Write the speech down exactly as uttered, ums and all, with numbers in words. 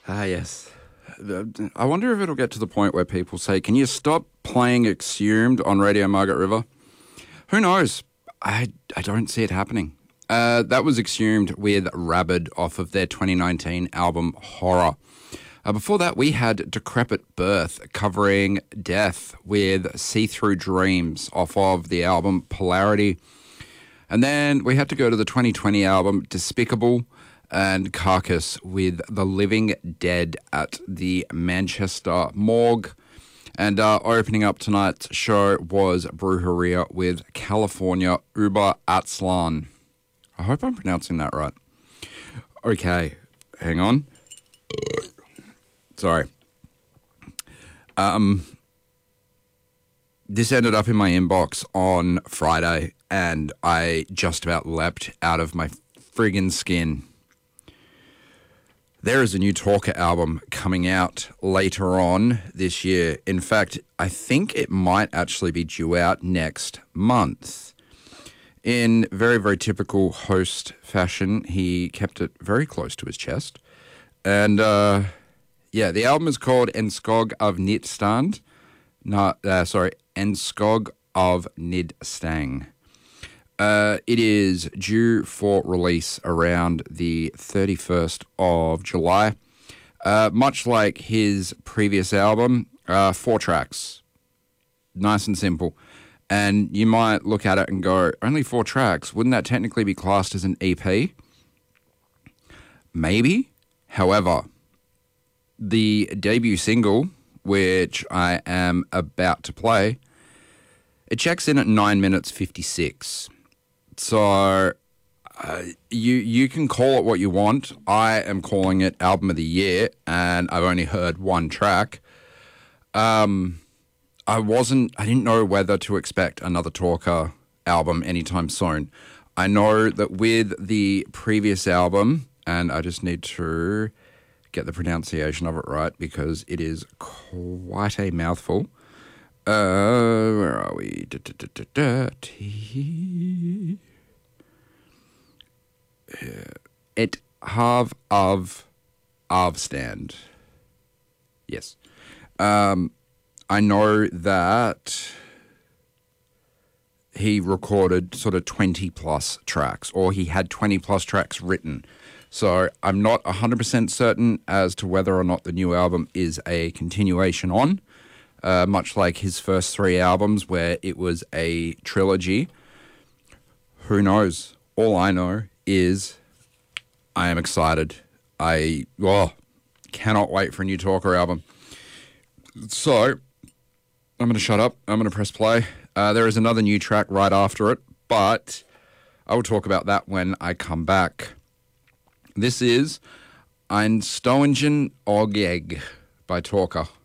Ah, yes. I wonder if it'll get to the point where people say, can you stop playing Exhumed on Radio Margaret River? Who knows? I, I don't see it happening. Uh, that was Exhumed with Rabid off of their twenty nineteen album Horror. Uh, before that, we had Decrepit Birth covering Death with See-Through Dreams off of the album Polarity. And then we had to go to the twenty twenty album Despicable and Carcass with The Living Dead at the Manchester Morgue. And uh, opening up tonight's show was Brujeria with California Uber Atzlan. I hope I'm pronouncing that right. Okay, hang on. Sorry. Um, this ended up in my inbox on Friday, and I just about leapt out of my friggin' skin. There is a new Talker album coming out later on this year. In fact, I think it might actually be due out next month. In very, very typical host fashion, he kept it very close to his chest. And, uh, yeah, the album is called Enskog av Nidstand. No, uh, sorry, Enskog av Nidstang. Uh, it is due for release around the thirty-first of July. Uh, much like his previous album, uh, four tracks. Nice and simple. And you might look at it and go, only four tracks? Wouldn't that technically be classed as an E P? Maybe. However, the debut single, which I am about to play, it checks in at nine minutes fifty-six. So uh, you you can call it what you want. I am calling it Album of the Year, and I've only heard one track. Um, I wasn't, I didn't know whether to expect another Talker album anytime soon. I know that with the previous album, and I just need to get the pronunciation of it right because it is quite a mouthful. Uh, where are we? Da, da, da, da, da, t- Et have of Avstand. Yes. Um, I know that he recorded sort of twenty plus tracks, or he had twenty plus tracks written. So I'm not one hundred percent certain as to whether or not the new album is a continuation on, uh, much like his first three albums where it was a trilogy. Who knows? All I know is I am excited. I oh, cannot wait for a new Talker album. So I'm going to shut up. I'm going to press play. Uh, there is another new track right after it, but I will talk about that when I come back. This is Ein Stoingen Ogeg by Talker.